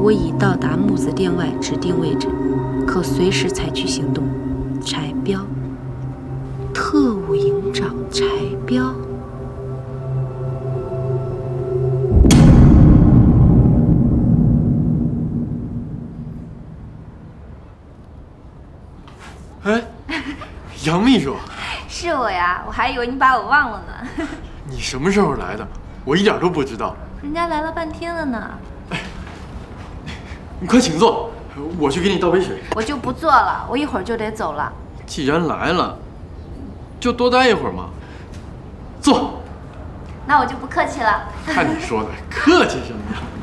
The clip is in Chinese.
我已到达木子店外指定位置，可随时采取行动。柴彪，特务营长柴彪。 哎，杨秘书， 是我呀，我还以为你把我忘了呢。 你什么时候来的？我一点都不知道。 人家来了半天了呢。 你快请坐，我去给你倒杯水。 我就不做了，我一会儿就得走了。 既然来了，就多待一会儿嘛。坐。 那我就不客气了。 看你说的，客气什么呀？